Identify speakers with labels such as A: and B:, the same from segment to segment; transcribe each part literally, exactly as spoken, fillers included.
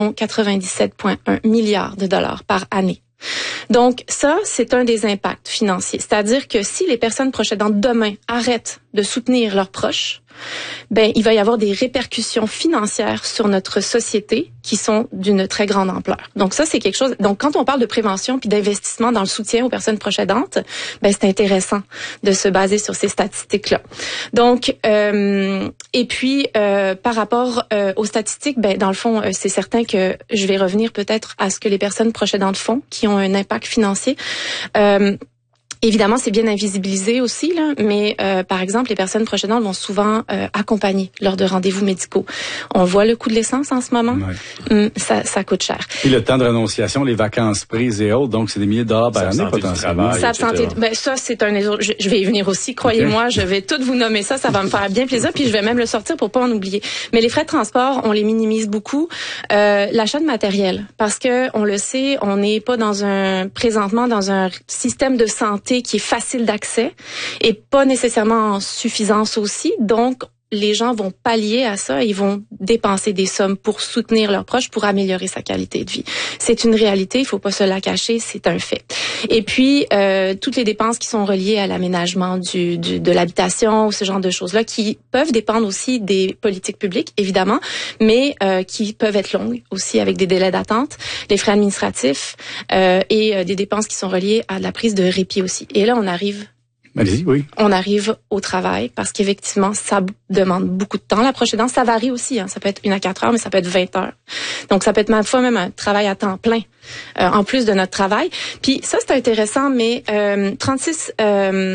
A: quatre-vingt-dix-sept virgule un milliards de dollars par année. Donc ça, c'est un des impacts financiers. C'est-à-dire que si les personnes proches aidantes demain arrêtent de soutenir leurs proches, ben il va y avoir des répercussions financières sur notre société qui sont d'une très grande ampleur. Donc ça, c'est quelque chose. Donc quand on parle de prévention puis d'investissement dans le soutien aux personnes proches aidantes, ben c'est intéressant de se baser sur ces statistiques-là. Donc euh, et puis euh, par rapport euh, aux statistiques, ben dans le fond, euh, c'est certain que je vais revenir peut-être à ce que les personnes proches aidantes font, qui ont un impact financier. Euh, Évidemment, c'est bien invisibilisé aussi, là, mais euh, par exemple, les personnes proches aidantes vont souvent euh, accompagner lors de rendez-vous médicaux. On voit le coût de l'essence en ce moment. Ouais. Hum, ça, ça coûte cher.
B: Et le temps de renonciation, les vacances prises et autres, donc c'est des milliers de dollars par année potentiellement.
A: Ça, santé, ben ça, c'est un je, je vais y venir aussi, croyez-moi, okay. Je vais tout vous nommer ça, ça va me faire bien plaisir, puis je vais même le sortir pour pas en oublier. Mais les frais de transport, on les minimise beaucoup. Euh, l'achat de matériel, parce que on le sait, on n'est pas dans un présentement dans un système de santé qui est facile d'accès et pas nécessairement en suffisance aussi. Donc, les gens vont pallier à ça et ils vont dépenser des sommes pour soutenir leurs proches, pour améliorer sa qualité de vie. C'est une réalité, il faut pas se la cacher, c'est un fait. Et puis, euh, toutes les dépenses qui sont reliées à l'aménagement du, du de l'habitation ou ce genre de choses-là, qui peuvent dépendre aussi des politiques publiques, évidemment, mais euh, qui peuvent être longues aussi avec des délais d'attente, les frais administratifs euh, et euh, des dépenses qui sont reliées à la prise de répit aussi. Et là, on arrive
B: Allez-y, oui.
A: On arrive au travail parce qu'effectivement, ça demande beaucoup de temps. La proche aidance, ça varie aussi. Hein. Ça peut être une à quatre heures, mais ça peut être vingt heures. Donc, ça peut être même fois même un travail à temps plein euh, en plus de notre travail. Puis ça, c'est intéressant, mais euh, trente-six euh,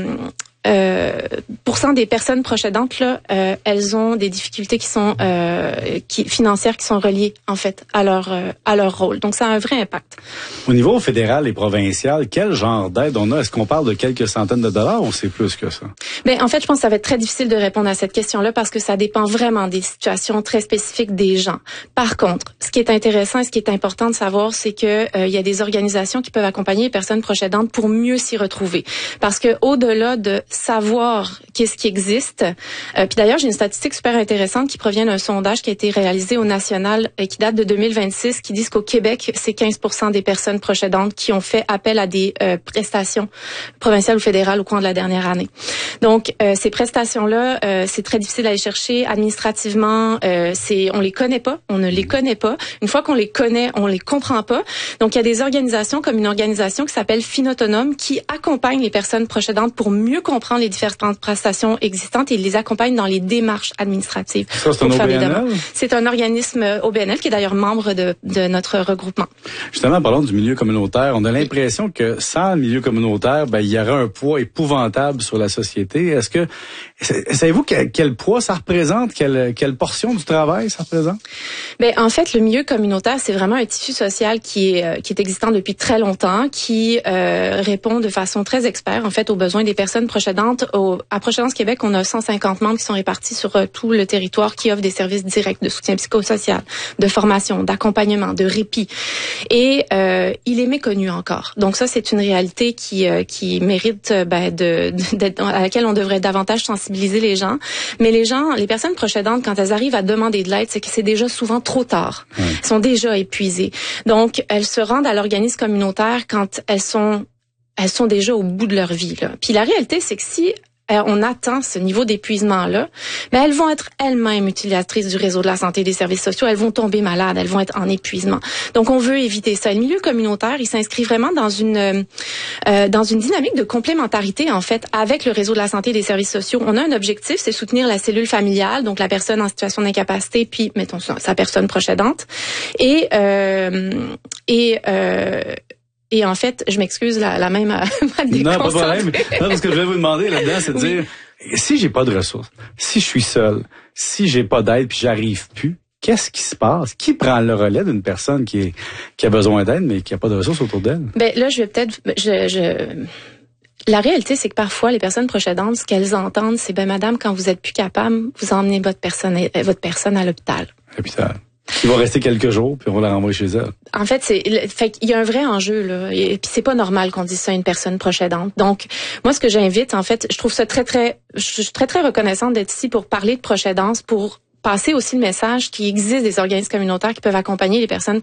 A: euh, pour cent des personnes proches aidantes, là, euh, elles ont des difficultés qui sont euh, qui, financières qui sont reliées en fait à leur euh, à leur rôle. Donc, ça a un vrai impact.
B: Au niveau fédéral et provincial, quel genre d'aide on a? Est-ce qu'on parle de quelques centaines de dollars ou c'est plus que ça?
A: Ben en fait, je pense que ça va être très difficile de répondre à cette question-là parce que ça dépend vraiment des situations très spécifiques des gens. Par contre, ce qui est intéressant et ce qui est important de savoir, c'est que euh, il y a des organisations qui peuvent accompagner les personnes proches aidantes pour mieux s'y retrouver. Parce que au-delà de savoir qu'est-ce qui existe, euh, puis d'ailleurs, j'ai une statistique super intéressante qui provient d'un sondage qui a été réalisé au national et qui date de deux mille vingt-six, qui dit qu'au Québec, c'est quinze pour cent des personnes proches aidantes qui ont fait appel à des euh, prestations provinciales ou fédérales au cours de la dernière année. Donc, euh, ces prestations-là, euh, c'est très difficile à aller chercher administrativement. Euh, c'est, on les connaît pas, on ne les connaît pas. Une fois qu'on les connaît, on les comprend pas. Donc, il y a des organisations comme une organisation qui s'appelle Finautonome qui accompagne les personnes proches aidantes pour mieux comprendre les différentes prestations existantes et les accompagne dans les démarches administratives.
B: Ça, c'est un O B N L?
A: C'est un organisme O B N L qui est d'ailleurs membre de, de notre regroupement.
B: Justement, parlons du milieu communautaire. On a l'impression que sans le milieu communautaire, ben, il y aurait un poids épouvantable sur la société. Est-ce que, savez-vous quel, quel poids ça représente? Quelle, quelle portion du travail ça représente?
A: Ben, en fait, le milieu communautaire, c'est vraiment un tissu social qui est, qui est existant depuis très longtemps, qui euh, répond de façon très experte, en fait, aux besoins des personnes proches aidantes. Au, à Proche Aidance Québec, on a cent cinquante membres qui sont répartis sur euh, tout le territoire qui offrent des services directs de soutien psychosocial, de formation, d'accompagnement, de répit. Et euh, il est méconnu encore. Donc ça, c'est une réalité qui euh, qui mérite euh, ben, de, de à laquelle on devrait davantage sensibiliser les gens. Mais les gens, les personnes proches aidantes, quand elles arrivent à demander de l'aide, c'est que c'est déjà souvent trop tard. Ouais. Elles sont déjà épuisées. Donc elles se rendent à l'organisme communautaire quand elles sont elles sont déjà au bout de leur vie, là. Puis la réalité, c'est que si euh, on atteint ce niveau d'épuisement-là, ben elles vont être elles-mêmes utilisatrices du réseau de la santé et des services sociaux. Elles vont tomber malades, elles vont être en épuisement. Donc, on veut éviter ça. Le milieu communautaire, il s'inscrit vraiment dans une euh, dans une dynamique de complémentarité, en fait, avec le réseau de la santé et des services sociaux. On a un objectif, c'est soutenir la cellule familiale, donc la personne en situation d'incapacité, puis, mettons, sa personne proche aidante. Et, euh, et, euh, Et en fait, je m'excuse, la, la même à
B: Non, pas de problème. Non, parce que je vais vous demander là-dedans, c'est de oui. dire, si j'ai pas de ressources, si je suis seul, si j'ai pas d'aide puis j'arrive plus, qu'est-ce qui se passe? Qui prend le relais d'une personne qui est, qui a besoin d'aide mais qui a pas de ressources autour d'elle?
A: Ben là, je vais peut-être, je, je, la réalité, c'est que parfois, les personnes proches aidantes, ce qu'elles entendent, c'est, ben, madame, quand vous êtes plus capable, vous emmenez votre personne, votre personne à l'hôpital.
B: À l'hôpital. Il va rester quelques jours, puis on va la renvoyer chez elle.
A: En fait, c'est, fait qu'il y a un vrai enjeu, là. Et puis c'est pas normal qu'on dise ça à une personne proche aidante. Donc, moi, ce que j'invite, en fait, je trouve ça très, très, je suis très, très reconnaissante d'être ici pour parler de proche aidance, pour passer aussi le message qu'il existe des organismes communautaires qui peuvent accompagner les personnes